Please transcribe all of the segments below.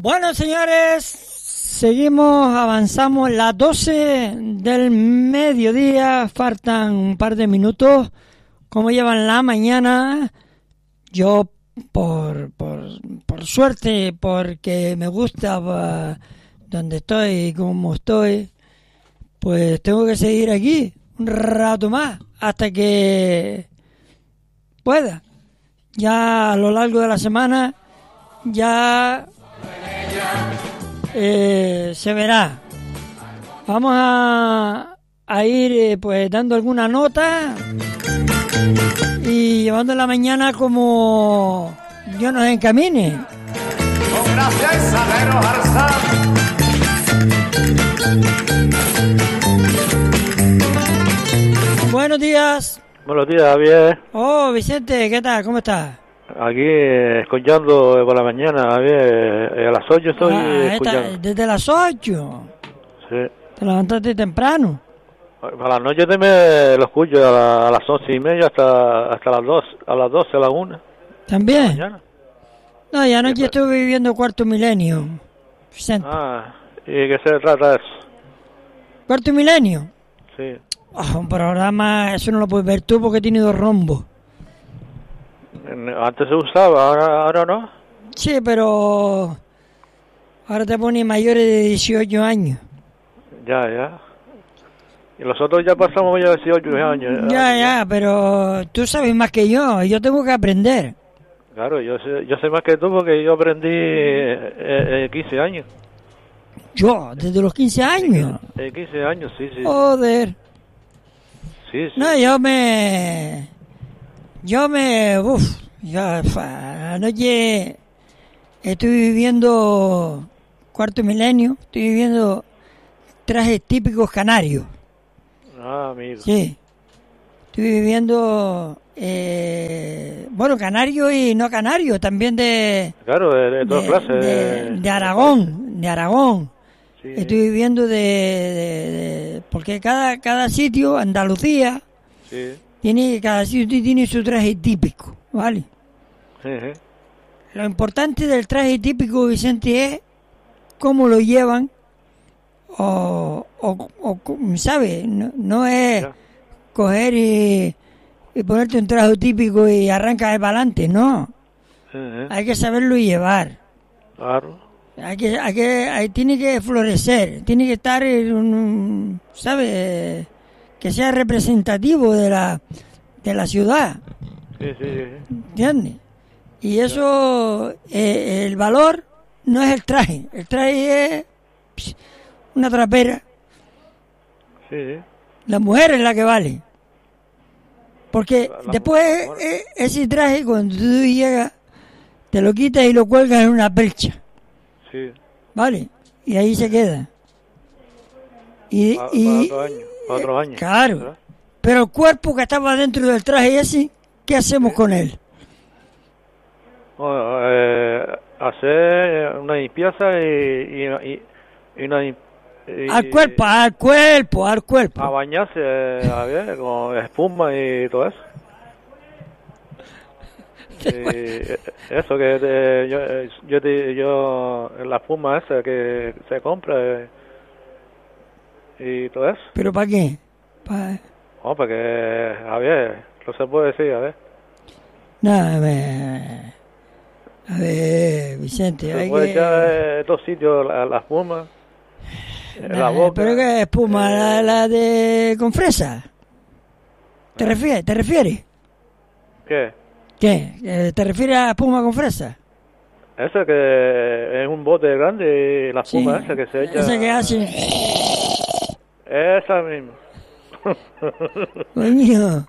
Bueno, señores, seguimos, avanzamos las 12 del mediodía, faltan un par de minutos. ¿Cómo llevan la mañana? Yo, por suerte, porque me gusta donde estoy y cómo estoy, pues tengo que seguir aquí un rato más, hasta que pueda. Ya a lo largo de la semana, ya se verá. Vamos a ir pues dando alguna nota y llevando la mañana como Dios nos encamine. Con gracia y salero Arzán. Buenos días. Buenos días, Javier. Oh, Vicente, ¿qué tal? ¿Cómo estás? Aquí escuchando por la mañana, Javier. A las 8 estoy escuchando. Desde las 8. Sí. ¿Te levantaste temprano? A la noche también lo escucho a las 11:30 hasta las 2, a las 12, a las 1. ¿También? Mañana. No, ya anoche estuve viviendo Cuarto Milenio, Vicente. ¿Y qué se trata eso? ¿Cuarto Milenio? Sí. Oh, un programa, eso no lo puedes ver tú porque tiene 2 rombos. Antes se usaba, ahora no. Sí, pero ahora te ponen mayores de 18 años. Ya. Y nosotros ya pasamos ya 18 años. Ya, pero tú sabes más que yo tengo que aprender. Claro, yo sé más que tú porque yo aprendí 15 años. ¿Yo? ¿Desde los 15 años? 15 años, sí. Joder. Sí. No, anoche estoy viviendo Cuarto Milenio, estoy viviendo trajes típicos canarios. Amigo. Sí, estoy viviendo, canario y no canario, también de... Claro, de todas clases. De Aragón. Sí. Estoy viviendo porque cada sitio, Andalucía, Sí. cada sitio tiene su traje típico, ¿vale? Sí. Lo importante del traje típico, Vicente, es cómo lo llevan o ¿sabes? No es coger y ponerte un traje típico y arrancar para adelante, no. Hay que saberlo llevar. Claro. Tiene que florecer, tiene que estar ¿sabes? Que sea representativo de la ciudad. Sí. ¿Entiendes? Y eso, el valor no es el traje es una trapera. Sí. La mujer es la que vale. Porque después ese traje, cuando tú llegas, te lo quitas y lo cuelgas en una percha. Sí. ¿Vale? Y ahí se queda. Para otros años. Claro. ¿Verdad? Pero el cuerpo que estaba dentro del traje ese, ¿qué hacemos con él? Hacer una limpieza y una... Al cuerpo. A bañarse, a ver, con espuma y todo eso. Eso que yo la espuma esa que se compra y todo eso. ¿Pero para qué? Porque, a ver, no se puede decir, a ver. No, a ver, Vicente, se puede echar en todos sitios la espuma. La boca. ¿Pero qué espuma? ¿La de con fresa? ¿Te refieres? ¿Qué? ¿Qué? ¿Te refieres a espuma con fresa? Esa que es un bote grande y la espuma esa que se echa... Esa que hace... Esa misma. Coño.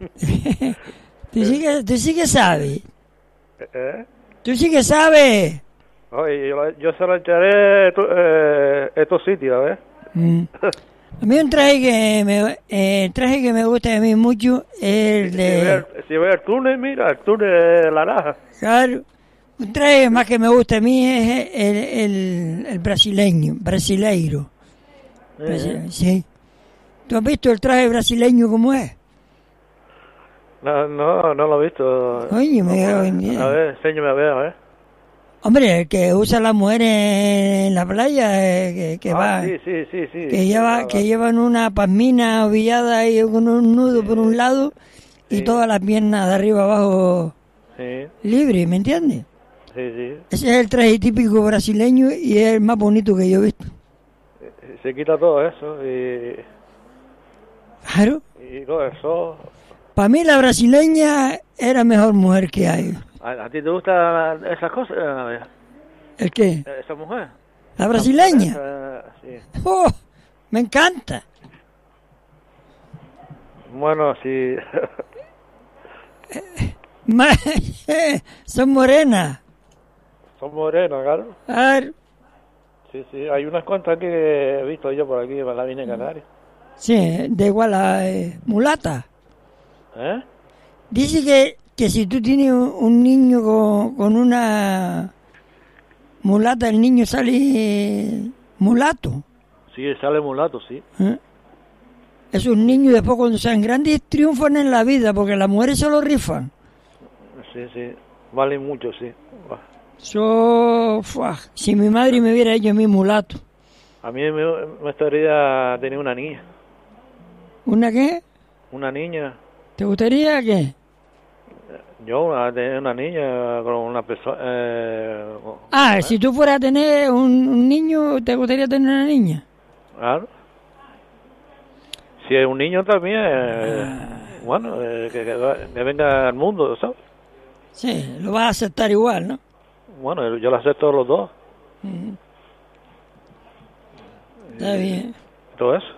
Tú sí que sabes. Tú sí que sabes. Oye, yo se lo echaré estos sitios, a ver. A mí un traje que me gusta a mí mucho es el de... Si ve el túnel, mira, el túnel de la Laja. Claro. Un traje más que me gusta a mí es el brasileiro. Sí. ¿Tú has visto el traje brasileño cómo es? No lo he visto. Oye, a ver, enséñame a ver. Hombre, el que usa las mujeres en la playa, que va, Sí. que llevan una pasmina ovillada y con un nudo por un lado y Sí. todas las piernas de arriba abajo Sí, libre, ¿me entiendes? sí. Ese es el traje típico brasileño y es el más bonito que yo he visto. Se quita todo eso Claro. y todo eso. Para mí la brasileña era mejor mujer que hay. ¿A ti te gustan esas cosas? ¿El qué? ¿Esa mujer? ¿La brasileña? Sí. ¡Oh! Me encanta. Bueno, sí. Ma- Son morenas. Son morenas, claro. A ver, Sí. Hay unas cuantas que he visto yo por aquí, en la Vina Canaria. sí, de igual a mulata. ¿Eh? Dice que si tú tienes un niño con una mulata, el niño sale mulato. Sí, sale mulato, sí. ¿Eh? Esos niños después cuando sean grandes triunfan en la vida porque las mujeres se lo rifan. Sí. Valen mucho, sí. Si mi madre me hubiera hecho a mí mulato. A mí me gustaría tener una niña. ¿Una qué? Una niña. ¿Te gustaría qué? Yo, a tener una niña con una persona... Si tú fueras a tener un niño, ¿te gustaría tener una niña? Claro. Si es un niño también, bueno, que venga al mundo, ¿sabes? Sí, lo vas a aceptar igual, ¿no? Bueno, yo lo acepto los dos. Está bien. Todo eso.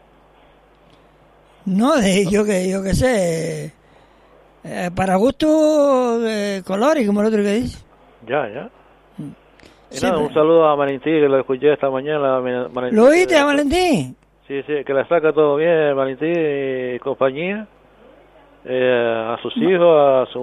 No, yo que sé. Para gusto, colores, como el otro que dice. Ya. Y Sí, nada, un saludo a Valentín, que lo escuché esta mañana. Valentín, ¿Lo oíste, Valentín? Sí, que la saca todo bien, Valentín y compañía. A sus hijos, a su